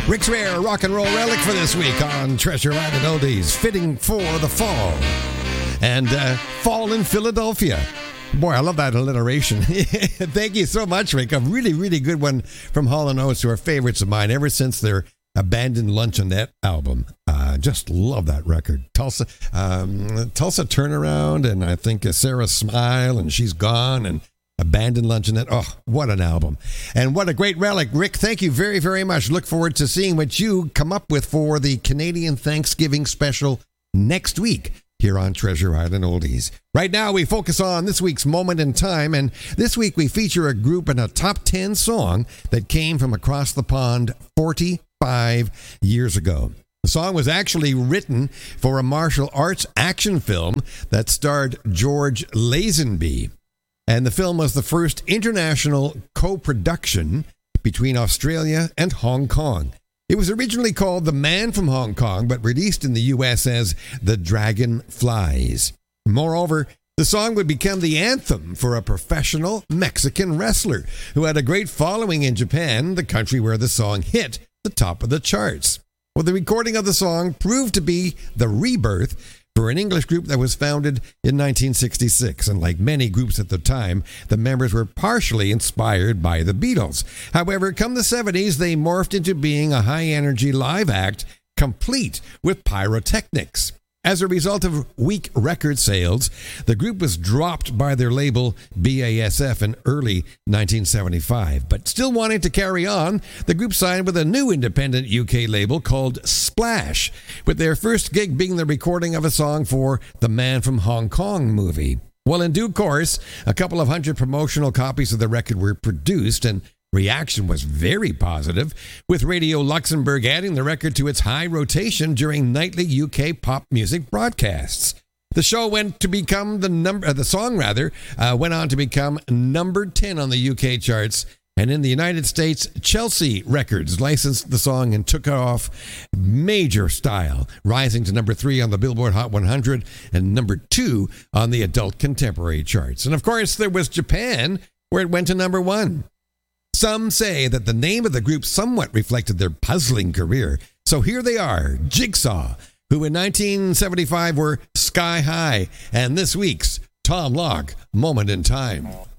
Rick's Rare Rock and Roll Relic for this week on Treasure Island Oldies, fitting for the fall. And fall in Philadelphia. Boy, I love that alliteration. Thank you so much, Rick. A really, really good one from Hall & Oates, who are favorites of mine ever since their Abandoned Luncheonette album. Just love that record. Tulsa Turnaround, and I think Sarah Smile, and She's Gone, and Abandoned Luncheonette. Oh, what an album. And what a great relic. Rick, thank you very, very much. Look forward to seeing what you come up with for the Canadian Thanksgiving special next week here on Treasure Island Oldies. Right now, we focus on this week's moment in time, and this week we feature a group and a top 10 song that came from across the pond 45 years ago. The song was actually written for a martial arts action film that starred George Lazenby. And the film was the first international co-production between Australia and Hong Kong. It was originally called The Man from Hong Kong, but released in the U.S. as The Dragon Flies. Moreover, the song would become the anthem for a professional Mexican wrestler who had a great following in Japan, the country where the song hit the top of the charts. Well, the recording of the song proved to be the rebirth for an English group that was founded in 1966, and like many groups at the time, the members were partially inspired by the Beatles. However, come the 70s, they morphed into being a high-energy live act, complete with pyrotechnics. As a result of weak record sales, the group was dropped by their label BASF in early 1975. But still wanting to carry on, the group signed with a new independent UK label called Splash, with their first gig being the recording of a song for the Man from Hong Kong movie. Well, in due course, a couple of hundred promotional copies of the record were produced, and reaction was very positive, with Radio Luxembourg adding the record to its high rotation during nightly UK pop music broadcasts. The show went to become the song went on to become number 10 on the UK charts, and in the United States, Chelsea Records licensed the song and took it off major style, rising to number 3 on the Billboard Hot 100 and number 2 on the adult contemporary charts. And of course, there was Japan, where it went to number 1. Some say that the name of the group somewhat reflected their puzzling career. So here they are, Jigsaw, who in 1975 were sky high, and this week's Tom Locke, Moment in Time.